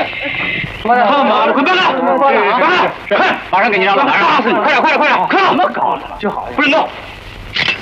他妈的，快搬了！快，马上给你让老大打死你！快点，快点，快点！可怎么搞的？就好，不准动！